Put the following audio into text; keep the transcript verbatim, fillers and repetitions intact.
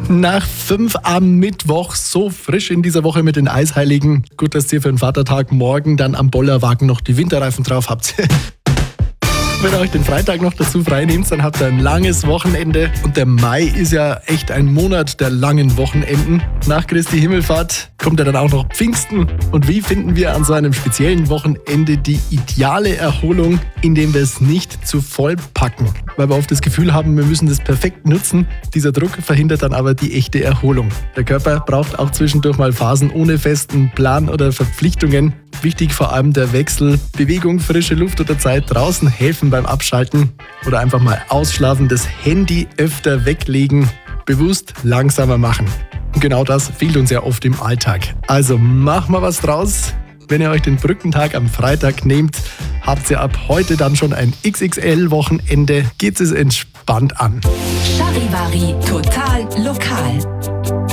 Nach fünf am Mittwoch, so frisch in dieser Woche mit den Eisheiligen. Gut, dass ihr für den Vatertag morgen dann am Bollerwagen noch die Winterreifen drauf habt. Wenn ihr euch den Freitag noch dazu freinehmt, dann habt ihr ein langes Wochenende. Und der Mai ist ja echt ein Monat der langen Wochenenden. Nach Christi Himmelfahrt kommt ja dann auch noch Pfingsten. Und wie finden wir an so einem speziellen Wochenende die ideale Erholung, indem wir es nicht zu voll packen? Weil wir oft das Gefühl haben, wir müssen das perfekt nutzen. Dieser Druck verhindert dann aber die echte Erholung. Der Körper braucht auch zwischendurch mal Phasen ohne festen Plan oder Verpflichtungen. Wichtig vor allem der Wechsel. Bewegung, frische Luft oder Zeit draußen helfen beim Abschalten. Oder einfach mal ausschlafen, das Handy öfter weglegen, bewusst langsamer machen. Und genau das fehlt uns ja oft im Alltag. Also mach mal was draus. Wenn ihr euch den Brückentag am Freitag nehmt, habt ihr ab heute dann schon ein X X L-Wochenende. Geht es entspannt an. Charivari, total